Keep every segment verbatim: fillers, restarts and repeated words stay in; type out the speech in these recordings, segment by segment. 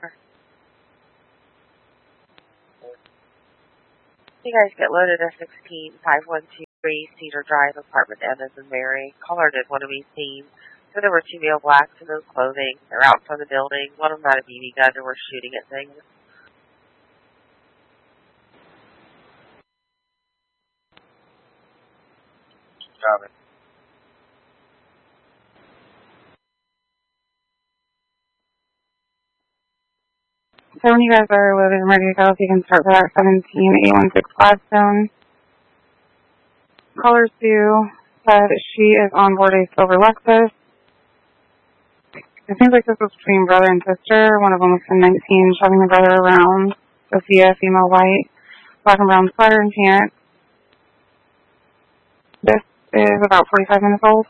You guys get loaded at sixteen five one two three Cedar Drive, apartment N as in Mary. Caller did want to be seen. So there were two male blacks in no clothing. They're out from the building. One of them had a B B gun and were shooting at things. Got it. So when you guys are loaded and ready to go, if you can start back seventeen eight one six Gladstone. Caller Sue said she is on board a silver Lexus. It seems like this was between brother and sister. One of them was ten nineteen, shoving the brother around. Sophia, female white, black and brown sweater and pants. This is about forty-five minutes old.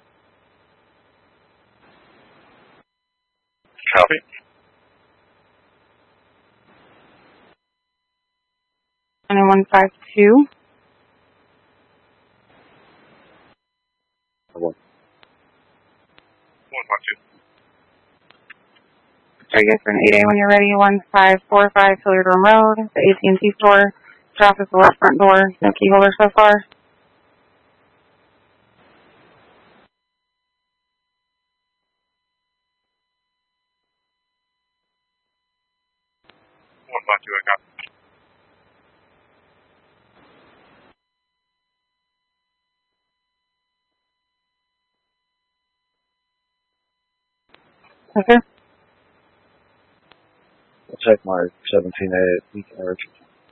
Copy. And then one five two. One. One five two. Sorry, guys, for an eight A when you're ready. one five four five Hilliard Room Road, the A T and T store. Drop is the left front door. No key holder so far. One five two, I got. Okay. I'll check my seventeen A at Beacon Orchard.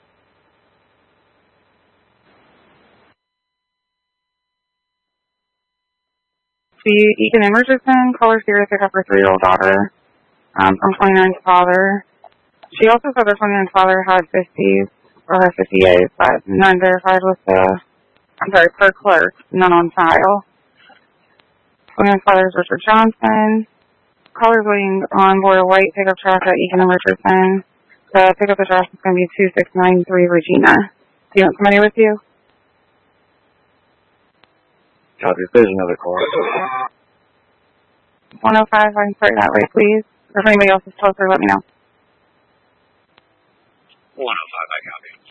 The Egan and Richardson, caller Sierra pick up her three-year-old daughter um, from twenty-nine's father. She also said her twenty-nine's father had fifties, or her fifty-eight, but none verified with the, I'm sorry, per clerk, none on file. twenty-nine's father is Richard Johnson. Caller's waiting on board a white pickup truck at Egan and Richardson. The pickup address is going to be two six nine three Regina. Do you want somebody with you? Copy. If there's another car. one oh five, I can start that way, please. If anybody else is closer, let me know. one oh five, I copy.